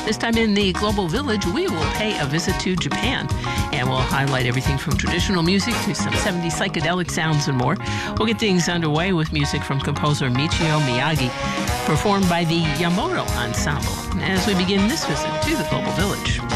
This time in the Global Village, we will pay a visit to Japan, and we'll highlight everything from traditional music to some 70s psychedelic sounds and more. We'll get things underway with music from composer Michio Miyagi, performed by the Yamato Ensemble, as we begin this visit to the Global Village.